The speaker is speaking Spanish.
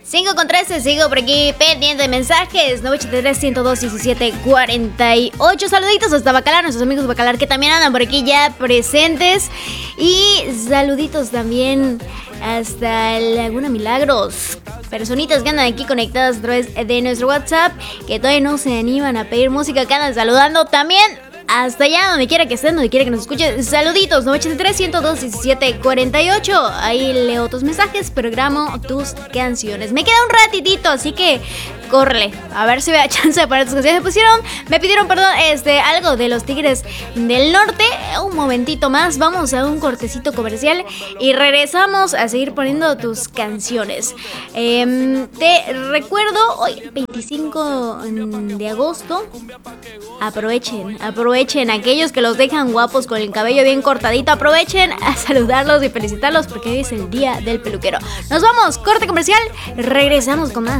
5:13, sigo por aquí pendiente de mensajes. 983-102-1748. Saluditos hasta Bacalar, nuestros amigos Bacalar que también andan por aquí ya presentes. Y saluditos también hasta Laguna Milagros. Personitas que andan aquí conectadas a través de nuestro WhatsApp, que todavía no se animan a pedir música, que andan saludando también. Hasta allá, donde quiera que estén, donde quiera que nos escuchen. Saluditos, 983-102-1748. Ahí leo tus mensajes, programo tus canciones. Me queda un ratitito, así que córrele. A ver si me da chance de poner tus canciones. Me pidieron, algo de los Tigres del Norte. Un momentito más, vamos a un cortecito comercial y regresamos a seguir poniendo tus canciones. Te recuerdo, hoy 25 de agosto, aprovechen aquellos que los dejan guapos con el cabello bien cortadito, aprovechen a saludarlos y felicitarlos porque hoy es el día del peluquero. Nos vamos, corte comercial, regresamos con más.